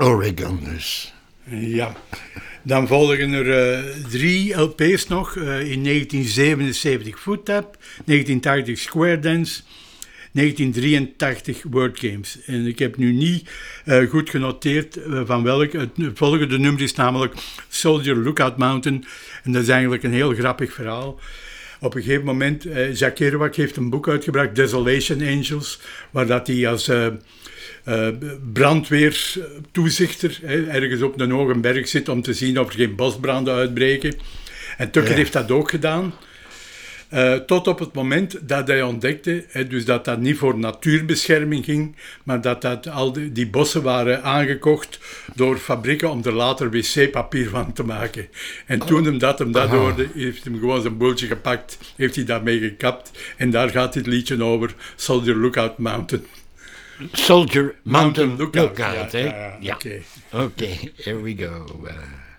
Oregon dus. Ja. Dan volgen er 3 LP's nog. In 1977 Foot Tap, 1980 Square Dance, 1983 Word Games. En ik heb nu niet goed genoteerd van welke. Het volgende nummer is namelijk Soldier Lookout Mountain. En dat is eigenlijk een heel grappig verhaal. Op een gegeven moment, Jacques Kerouac heeft een boek uitgebracht, Desolation Angels, waar dat hij als brandweertoezichter ergens op een hoge berg zit om te zien of er geen bosbranden uitbreken. En Tucker heeft dat ook gedaan. Tot op het moment dat hij ontdekte, dus dat niet voor natuurbescherming ging, maar dat al die bossen waren aangekocht door fabrieken om er later wc-papier van te maken. En toen hem dat hoorde, heeft hem gewoon zijn boeltje gepakt, heeft hij daarmee gekapt. En daar gaat dit liedje over, Soldier Lookout Mountain. Soldier Mountain Lookout, hè? Ja. Oké. Okay, here we go.